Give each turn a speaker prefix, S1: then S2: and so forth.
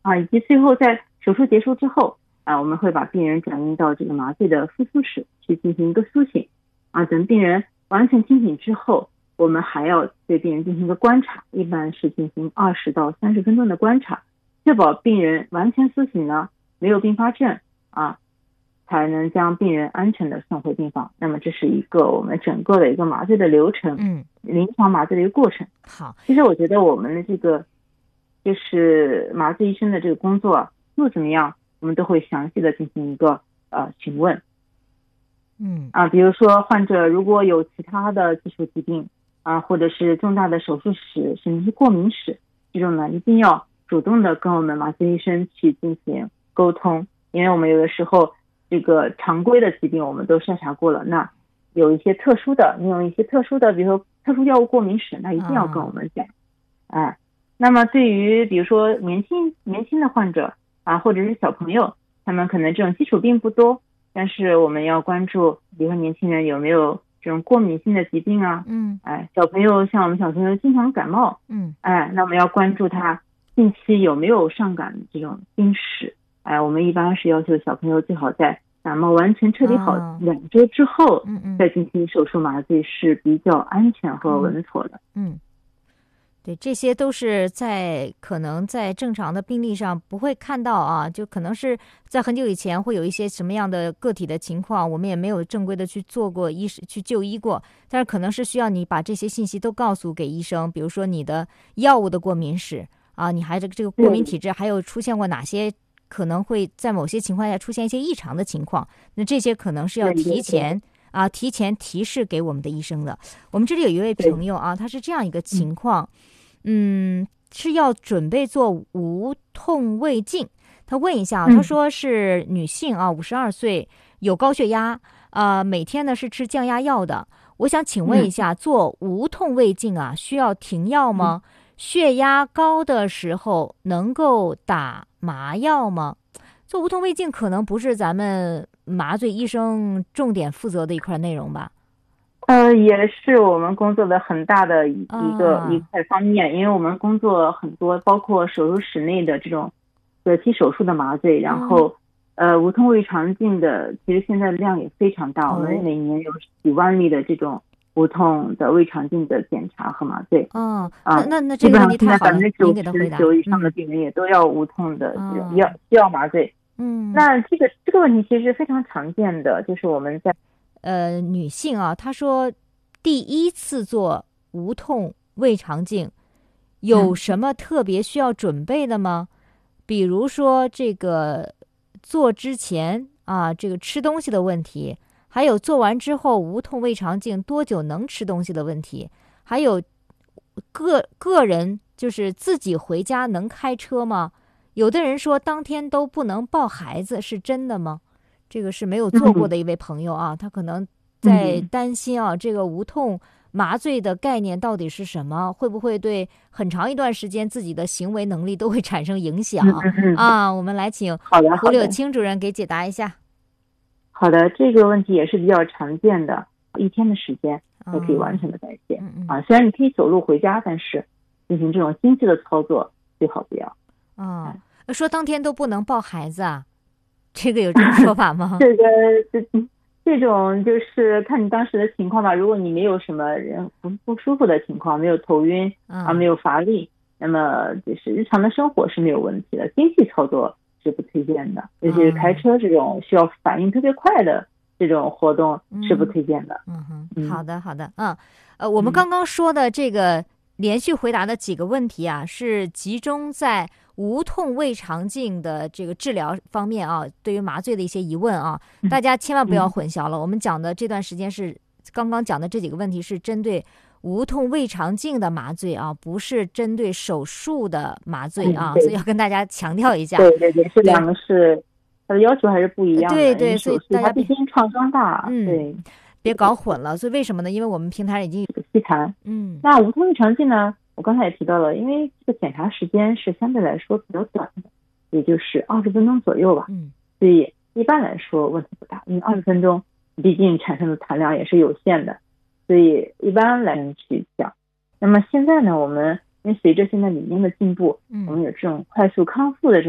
S1: 以及最后在手术结束之后我们会把病人转运到这个麻醉的复苏室去进行一个苏醒等病人完全清醒之后，我们还要对病人进行一个观察，一般是进行20到30分钟的观察，确保病人完全苏醒了，没有并发症才能将病人安全的送回病房。那么这是一个我们整个的一个麻醉的流程，临床麻醉的一个过程。
S2: 好，
S1: 其实我觉得我们的这个就是麻醉医生的这个工作做怎么样，我们都会详细的进行一个询问。比如说患者如果有其他的基础疾病或者是重大的手术史，甚至是过敏史，这种呢一定要主动的跟我们麻醉医生去进行沟通，因为我们有的时候这个常规的疾病我们都筛查过了，那有一些特殊的，你有一些特殊的，比如说特殊药物过敏史，那一定要跟我们讲。那么对于比如说年轻的患者或者是小朋友，他们可能这种基础病不多，但是我们要关注，比如说年轻人有没有这种过敏性的疾病小朋友像我们小朋友经常感冒，那我们要关注他近期有没有上感这种病史。我们一般是要求小朋友最好在感冒完全彻底好2周之后再进行手术麻醉是比较安全和稳妥的。
S2: 对，这些都是可能在正常的病例上不会看到就可能是在很久以前会有一些什么样的个体的情况，我们也没有正规的去做过去就医过，但是可能是需要你把这些信息都告诉给医生，比如说你的药物的过敏史你还这个过敏体质还有出现过哪些可能会在某些情况下出现一些异常的情况，那这些可能是要提前提示给我们的医生的。我们这里有一位朋友他是这样一个情况，是要准备做无痛胃镜。他问一下他说是女性52岁，有高血压每天呢是吃降压药的。我想请问一下，做无痛胃镜需要停药吗？血压高的时候能够打麻药吗？做无痛胃镜可能不是咱们麻醉医生重点负责的一块内容吧？
S1: 也是我们工作的很大的一块方面，因为我们工作很多，包括手术室内的这种隔期手术的麻醉，然后无痛胃肠镜的，其实现在量也非常大，我们每年有几万例的这种无痛的胃肠镜的检查和麻醉。
S2: 那这个问题太好了，您给他回答。
S1: 99%以上的病人也都要无痛的这种需要麻醉。那这个问题其实非常常见的，就是我们在
S2: 女性她说第一次做无痛胃肠镜有什么特别需要准备的吗？比如说这个做之前这个吃东西的问题，还有做完之后无痛胃肠镜多久能吃东西的问题，还有个人就是自己回家能开车吗？有的人说当天都不能抱孩子，是真的吗？这个是没有做过的一位朋友他可能在担心这个无痛麻醉的概念到底是什么，会不会对很长一段时间自己的行为能力都会产生影响我们来请胡柳青主任给解答一下。
S1: 好的，这个问题也是比较常见的，1天的时间都可以完全的代谢虽然你可以走路回家，但是进行这种精细的操作最好不要
S2: 说当天都不能抱孩子这个有这种说法吗？
S1: 这种就是看你当时的情况吧。如果你没有什么人不舒服的情况，没有头晕没有乏力，那么就是日常的生活是没有问题的。精细操作是不推荐的，尤其是开车这种需要反应特别快的这种活动是不推荐的。
S2: 好的我们刚刚说的这个连续回答的几个问题是集中在无痛胃肠镜的这个治疗方面对于麻醉的一些疑问大家千万不要混淆了。我们讲的这段时间是刚刚讲的这几个问题是针对无痛胃肠镜的麻醉不是针对手术的麻醉所以要跟大家强调一下。
S1: 对，这两个是它的要求还是不一样的。
S2: 对，所以大家
S1: 毕竟创伤大对，
S2: 别搞混了。所以为什么呢？因为我们平台已经有
S1: 细谈那无痛胃肠镜呢，我刚才也提到了，因为这个检查时间是相对来说比较短的，也就是20分钟左右吧所以一般来说问题不大，因为20分钟毕竟产生的痰量也是有限的，所以一般来去讲。那么现在呢，我们因为随着现在理念的进步我们有这种快速康复的